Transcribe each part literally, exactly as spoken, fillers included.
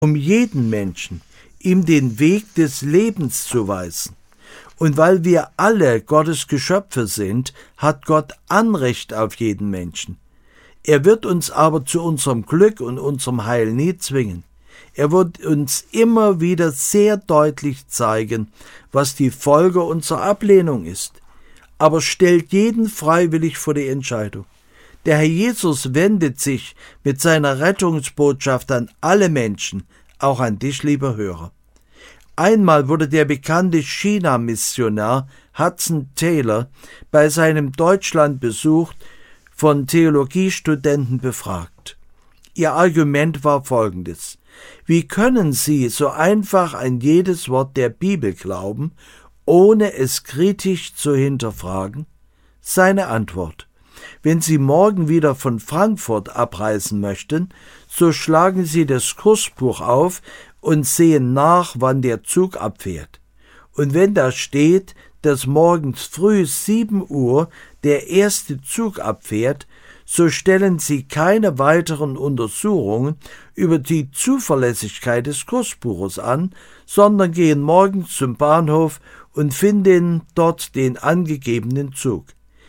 um jeden Menschen ihm den Weg des Lebens zu weisen. Und weil wir alle Gottes Geschöpfe sind, hat Gott Anrecht auf jeden Menschen. Er wird uns aber zu unserem Glück und unserem Heil nie zwingen. Er wird uns immer wieder sehr deutlich zeigen, was die Folge unserer Ablehnung ist, aber stellt jeden freiwillig vor die Entscheidung. Der Herr Jesus wendet sich mit seiner Rettungsbotschaft an alle Menschen, auch an dich, lieber Hörer. Einmal wurde der bekannte China-Missionar Hudson Taylor bei seinem Deutschlandbesuch von Theologiestudenten befragt. Ihr Argument war folgendes: Wie können Sie so einfach an jedes Wort der Bibel glauben, ohne es kritisch zu hinterfragen? Seine Antwort: Wenn Sie morgen wieder von Frankfurt abreisen möchten, so schlagen Sie das Kursbuch auf und sehen nach, wann der Zug abfährt. Und wenn da steht, dass morgens früh sieben Uhr der erste Zug abfährt, so stellen Sie keine weiteren Untersuchungen über die Zuverlässigkeit des Kursbuches an, sondern gehen morgens zum Bahnhof und finden dort den angegebenen Zug.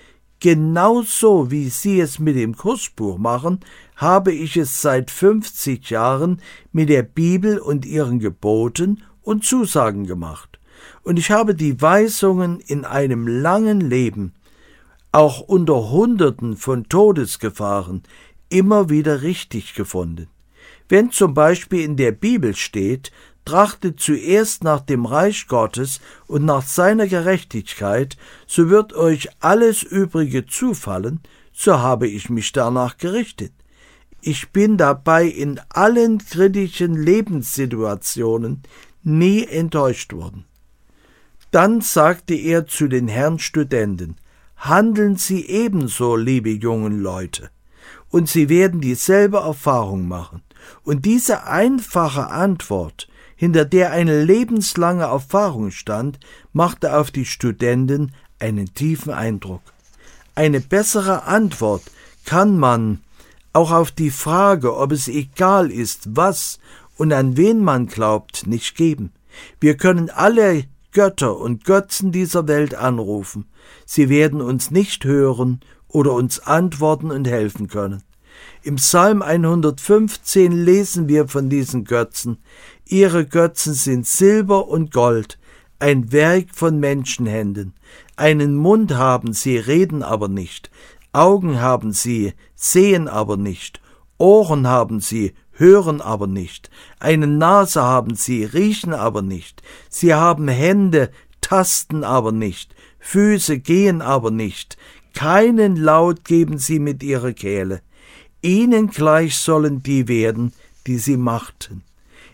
Genauso wie Sie es mit dem Kursbuch machen, habe ich es seit fünfzig Jahren mit der Bibel und ihren Geboten und Zusagen gemacht. Und ich habe die Weisungen in einem langen Leben, auch unter Hunderten von Todesgefahren, immer wieder richtig gefunden. Wenn zum Beispiel in der Bibel steht, trachtet zuerst nach dem Reich Gottes und nach seiner Gerechtigkeit, so wird euch alles Übrige zufallen, so habe ich mich danach gerichtet. Ich bin dabei in allen kritischen Lebenssituationen nie enttäuscht worden. Dann sagte er zu den Herren Studenten: Handeln Sie ebenso, liebe jungen Leute, und Sie werden dieselbe Erfahrung machen. Und diese einfache Antwort, hinter der eine lebenslange Erfahrung stand, machte auf die Studenten einen tiefen Eindruck. Eine bessere Antwort kann man auch auf die Frage, ob es egal ist, was und an wen man glaubt, nicht geben. Wir können alle Götter und Götzen dieser Welt anrufen. Sie werden uns nicht hören oder uns antworten und helfen können. Im Psalm hundertfünfzehn lesen wir von diesen Götzen: Ihre Götzen sind Silber und Gold, ein Werk von Menschenhänden. Einen Mund haben sie, reden aber nicht. Augen haben sie, sehen aber nicht. Ohren haben sie, hören aber nicht. Eine Nase haben sie, riechen aber nicht. Sie haben Hände, tasten aber nicht. Füße gehen aber nicht. Keinen Laut geben sie mit ihrer Kehle. Ihnen gleich sollen die werden, die sie machten.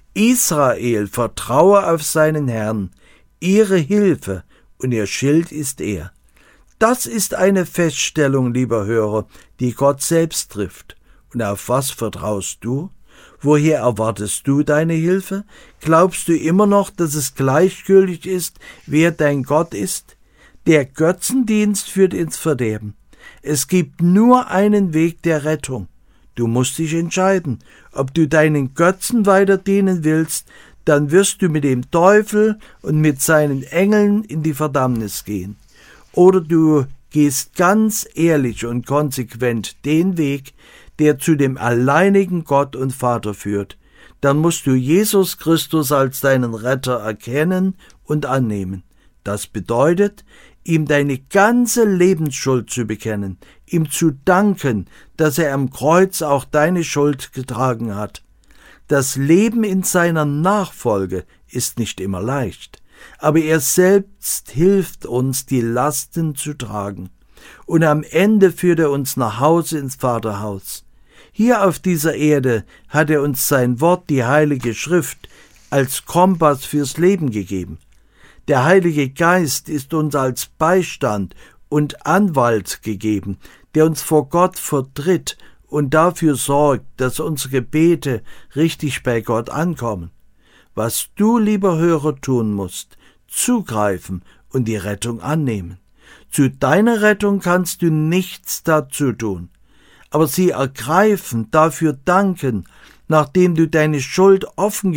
Israel vertraue auf seinen Herrn, ihre Hilfe und ihr Schild ist er. Das ist eine Feststellung, lieber Hörer, die Gott selbst trifft. Und auf was vertraust du? Woher erwartest du deine Hilfe? Glaubst du immer noch, dass es gleichgültig ist, wer dein Gott ist? Der Götzendienst führt ins Verderben. Es gibt nur einen Weg der Rettung. Du musst dich entscheiden, ob du deinen Götzen weiter dienen willst, dann wirst du mit dem Teufel und mit seinen Engeln in die Verdammnis gehen. Oder du gehst ganz ehrlich und konsequent den Weg, der zu dem alleinigen Gott und Vater führt. Dann musst du Jesus Christus als deinen Retter erkennen und annehmen. Das bedeutet, ihm deine ganze Lebensschuld zu bekennen, ihm zu danken, dass er am Kreuz auch deine Schuld getragen hat. Das Leben in seiner Nachfolge ist nicht immer leicht, aber er selbst hilft uns, die Lasten zu tragen. Und am Ende führt er uns nach Hause ins Vaterhaus. Hier auf dieser Erde hat er uns sein Wort, die Heilige Schrift, als Kompass fürs Leben gegeben. Der Heilige Geist ist uns als Beistand und Anwalt gegeben, der uns vor Gott vertritt und dafür sorgt, dass unsere Gebete richtig bei Gott ankommen. Was du, lieber Hörer, tun musst: zugreifen und die Rettung annehmen. Zu deiner Rettung kannst du nichts dazu tun, aber sie ergreifen, dafür danken, nachdem du deine Schuld offen